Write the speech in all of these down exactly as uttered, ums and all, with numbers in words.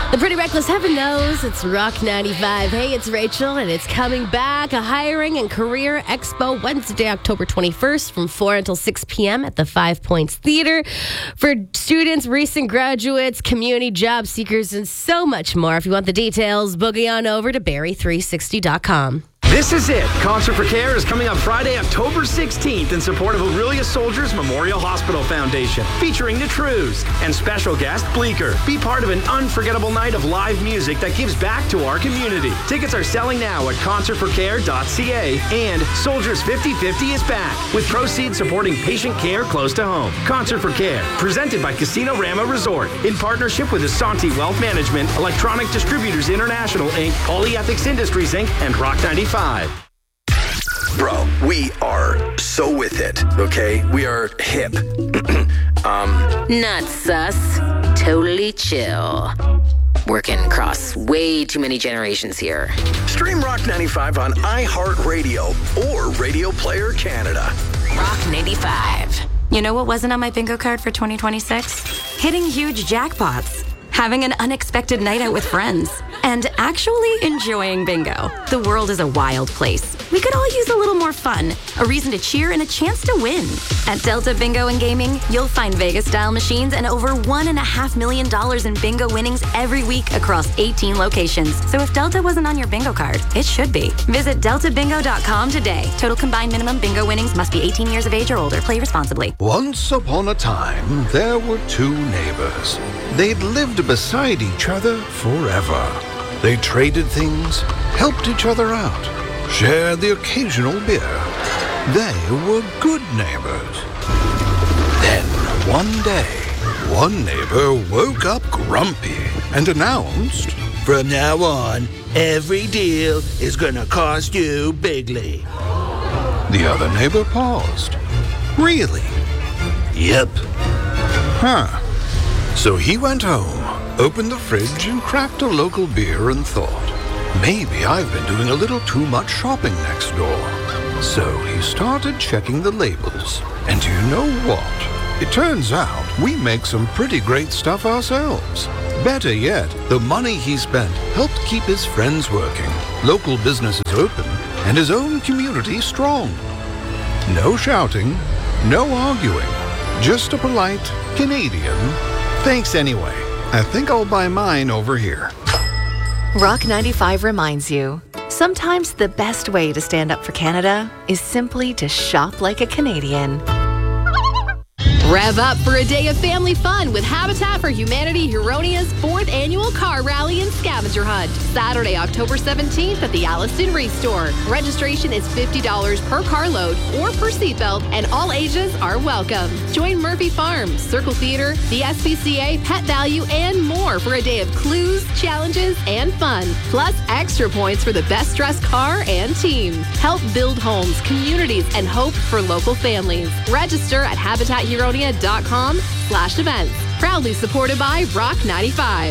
The Pretty Reckless, heaven knows, it's Rock ninety-five. Hey, it's Rachel, and it's coming back. A hiring and career expo Wednesday, October twenty-first from four until six p.m. at the Five Points Theater for students, recent graduates, community job seekers, and so much more. If you want the details, boogie on over to Barry three sixty dot com. This is it. Concert for Care is coming up Friday, October sixteenth in support of Aurelia Soldiers Memorial Hospital Foundation, featuring the Trews and special guest Bleecker. Be part of an unforgettable night of live music that gives back to our community. Tickets are selling now at concert for care dot c a, and Soldiers fifty fifty is back, with proceeds supporting patient care close to home. Concert for Care, presented by Casino Rama Resort, in partnership with Asante Wealth Management, Electronic Distributors International, Incorporated, Polyethics Industries, Incorporated, and Rock ninety-five. Bro, we are so with it, okay? We are hip. um, Not sus. Totally chill. Working across way too many generations here. Stream Rock ninety-five on iHeartRadio or Radio Player Canada. Rock ninety-five. You know what wasn't on my bingo card for twenty twenty-six? Hitting huge jackpots, having an unexpected night out with friends, and actually enjoying bingo. The world is a wild place. We could all use a little more fun, a reason to cheer, and a chance to win. At Delta Bingo and Gaming, you'll find Vegas-style machines and over one and a half million dollars in bingo winnings every week across eighteen locations. So if Delta wasn't on your bingo card, it should be. Visit delta bingo dot com today. Total combined minimum bingo winnings must be eighteen years of age or older. Play responsibly. Once upon a time, there were two neighbors. They'd lived beside each other forever. They traded things, helped each other out, shared the occasional beer. They were good neighbors. Then, one day, one neighbor woke up grumpy and announced, "From now on, every deal is gonna cost you bigly." The other neighbor paused. Really? Yep. Huh. So he went home, opened the fridge, and cracked a local beer and thought, maybe I've been doing a little too much shopping next door. So he started checking the labels. And do you know what? It turns out we make some pretty great stuff ourselves. Better yet, the money he spent helped keep his friends working, local businesses open, and his own community strong. No shouting, no arguing, just a polite Canadian thanks anyway. I think I'll buy mine over here. Rock ninety-five reminds you, sometimes the best way to stand up for Canada is simply to shop like a Canadian. Rev up for a day of family fun with Habitat for Humanity Huronia's fourth annual car rally and scavenger hunt. Saturday, October seventeenth at the Alliston Reese Store. Registration is fifty dollars per carload or per seatbelt, and all ages are welcome. Join Murphy Farms, Circle Theater, the S P C A, Pet Value, and more for a day of clues, challenges, and fun. Plus, extra points for the best dressed car and team. Help build homes, communities, and hope for local families. Register at Habitat Huronia dot com slash events. Proudly supported by Rock ninety-five.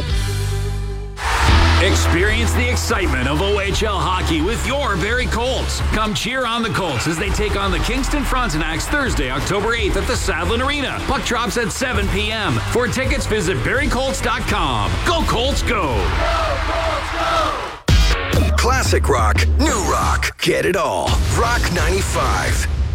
Experience the excitement of O H L hockey with your Barrie Colts. Come cheer on the Colts as they take on the Kingston Frontenacs Thursday, October eighth at the Sadlin Arena. Puck drops at seven p.m. For tickets, visit Barrie Colts dot com. Go Colts, go! Go Colts, go! Classic rock, new rock, get it all. Rock ninety-five.